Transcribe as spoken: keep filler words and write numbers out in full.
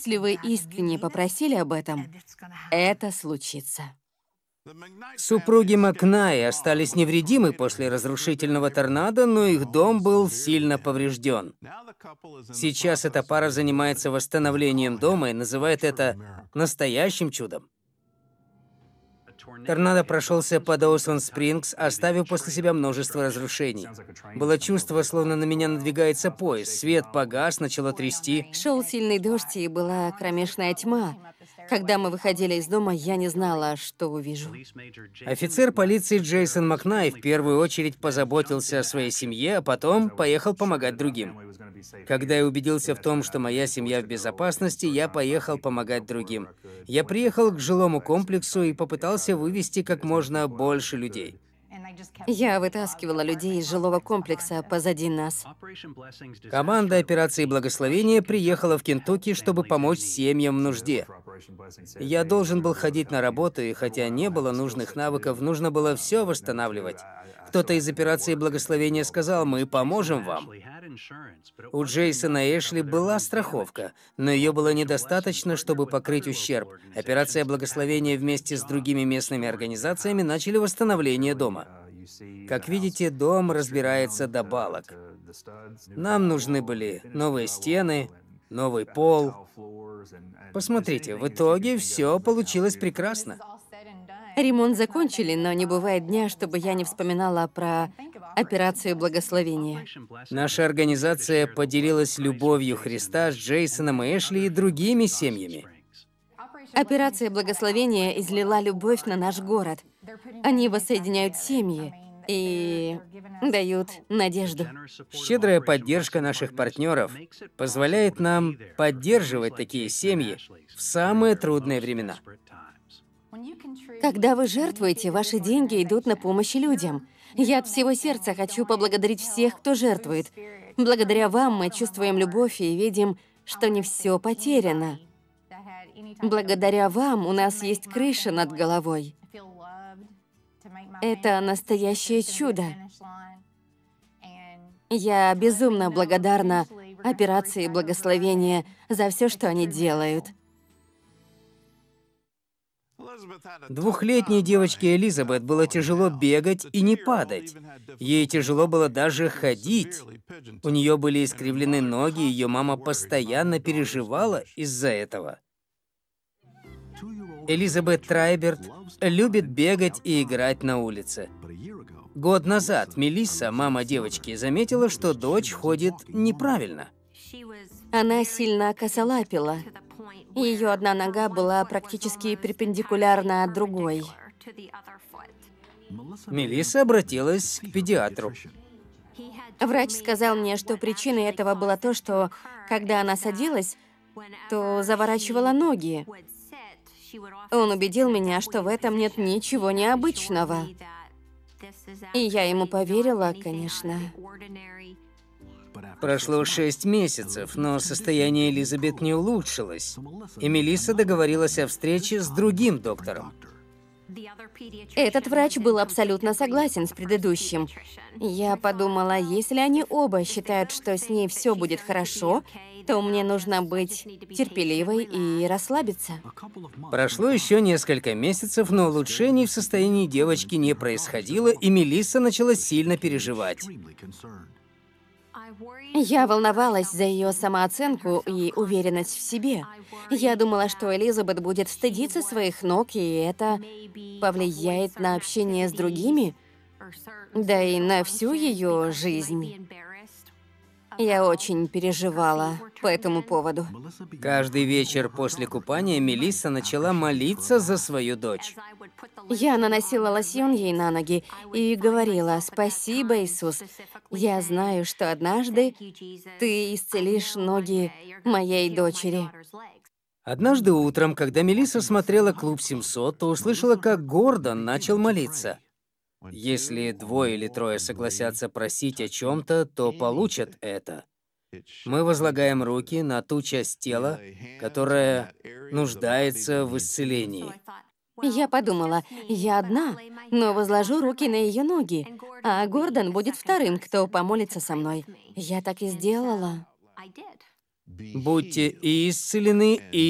Если вы искренне попросили об этом, это случится. Супруги Макнай остались невредимы после разрушительного торнадо, но их дом был сильно поврежден. Сейчас эта пара занимается восстановлением дома и называет это настоящим чудом. Торнадо прошелся по Доусон-Спрингс, оставив после себя множество разрушений. Было чувство, словно на меня надвигается поезд. Свет погас, начало трясти. Шел сильный дождь, и была кромешная тьма. Когда мы выходили из дома, я не знала, что увижу. Офицер полиции Джейсон Макнай в первую очередь позаботился о своей семье, а потом поехал помогать другим. Когда я убедился в том, что моя семья в безопасности, я поехал помогать другим. Я приехал к жилому комплексу и попытался вывести как можно больше людей. Я вытаскивала людей из жилого комплекса позади нас. Команда операции «Благословение» приехала в Кентукки, чтобы помочь семьям в нужде. Я должен был ходить на работу, и хотя не было нужных навыков, нужно было все восстанавливать. Кто-то из операции «Благословение» сказал: «Мы поможем вам». У Джейсона Эшли была страховка, но ее было недостаточно, чтобы покрыть ущерб. Операция «Благословение» вместе с другими местными организациями начали восстановление дома. Как видите, дом разбирается до балок. Нам нужны были новые стены, новый пол. Посмотрите, в итоге все получилось прекрасно. Ремонт закончили, но не бывает дня, чтобы я не вспоминала про операцию «Благословение». Наша организация поделилась любовью Христа с Джейсоном и Эшли и другими семьями. Операция «Благословение» излила любовь на наш город. Они воссоединяют семьи и дают надежду. Щедрая поддержка наших партнеров позволяет нам поддерживать такие семьи в самые трудные времена. Когда вы жертвуете, ваши деньги идут на помощь людям. Я от всего сердца хочу поблагодарить всех, кто жертвует. Благодаря вам мы чувствуем любовь и видим, что не все потеряно. Благодаря вам у нас есть крыша над головой. Это настоящее чудо. Я безумно благодарна операции «Благословение» за все, что они делают. Двухлетней девочке Элизабет было тяжело бегать и не падать. Ей тяжело было даже ходить. У нее были искривлены ноги, и ее мама постоянно переживала из-за этого. Элизабет Трайберт любит бегать и играть на улице. Год назад Мелисса, мама девочки, заметила, что дочь ходит неправильно. Она сильно косолапила. Ее одна нога была практически перпендикулярна другой. Мелисса обратилась к педиатру. Врач сказал мне, что причиной этого было то, что, когда она садилась, то заворачивала ноги. Он убедил меня, что в этом нет ничего необычного. И я ему поверила, конечно. Прошло шесть месяцев, но состояние Элизабет не улучшилось, и Мелисса договорилась о встрече с другим доктором. Этот врач был абсолютно согласен с предыдущим. Я подумала, если они оба считают, что с ней все будет хорошо, то мне нужно быть терпеливой и расслабиться. Прошло еще несколько месяцев, но улучшений в состоянии девочки не происходило, и Мелисса начала сильно переживать. Я волновалась за ее самооценку и уверенность в себе. Я думала, что Элизабет будет стыдиться своих ног, и это повлияет на общение с другими, да и на всю ее жизнь. Я очень переживала по этому поводу. Каждый вечер после купания Мелисса начала молиться за свою дочь. Я наносила лосьон ей на ноги и говорила: «Спасибо, Иисус. Я знаю, что однажды Ты исцелишь ноги моей дочери». Однажды утром, когда Мелисса смотрела «Клуб семьсот», то услышала, как Гордон начал молиться. Если двое или трое согласятся просить о чем-то, то получат это. Мы возлагаем руки на ту часть тела, которая нуждается в исцелении. Я подумала, я одна, но возложу руки на ее ноги, а Гордон будет вторым, кто помолится со мной. Я так и сделала. Будьте и исцелены, и